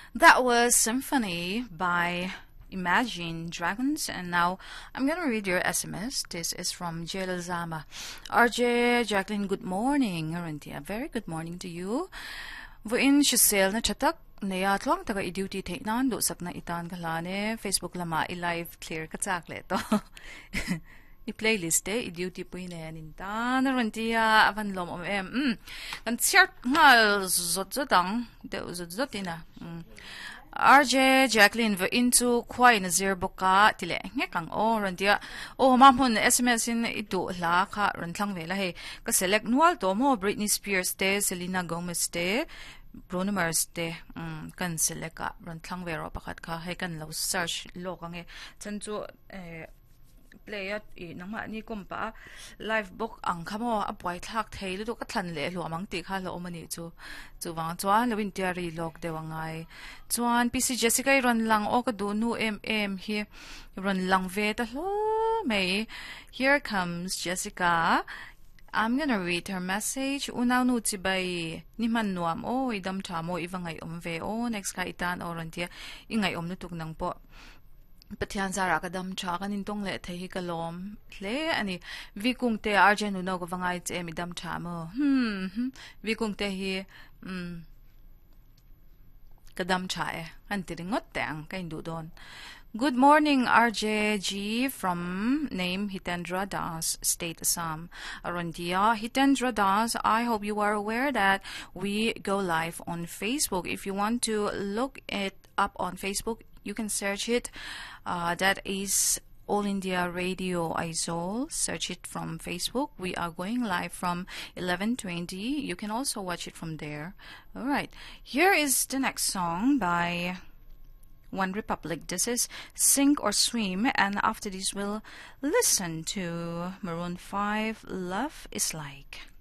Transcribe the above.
That was Symphony by Imagine Dragons, and now I'm gonna read your SMS. This is from Jail Zama. RJ Jacqueline, good morning. Arantia, very good morning to you. Vuin Shisel na chatak naya tlong taga i-duty take nan do sak na itan kalane Facebook lama i-live clear katsakle to. I-playlist i-duty po yun nintan Arantia avan lom kan siart nga zot zotang de zot zotina. RJ Jacqueline va into kwai na zero boka tile ngekang randia mamon SMS in itu la ka rantlang vela he ka select nual to mo Britney Spears te Selena Gomez te Bruno Mars te kan select ka rantlang vero pakat ka he kan lo search lo kang e chanchu play at nang ma ni kompa live book ang kamo apwai thak thei lu ka thlan le lu amang ti kha lo mani chu wang chuan lewin tiari lok de wangai chuan PC Jessica ron lang o ka du nu here ron lang ve ta lo mai. Here comes Jessica. I'm gonna read her message. Unaw nu tibay ni manuam idam chamo iwangay ve next ka itan rontia ingay nutuk nang po Patian Zara kadam chaka nintong le thei kalom le ani vikung te arjenu no gawangay te midam chamo vikung te hi kadam chae antiringot te ang kain dudon. Good morning, RJG from name Hitendra Das, State Assam. Arandia Hitendra Das, I hope you are aware that we go live on Facebook. If you want to look it up on Facebook, you can search it. That is All India Radio Aizawl. Search it from Facebook. We are going live from 11:20. You can also watch it from there. All right. Here is the next song by One Republic. This is Sink or Swim, and after this we'll listen to Maroon 5, Love is Like.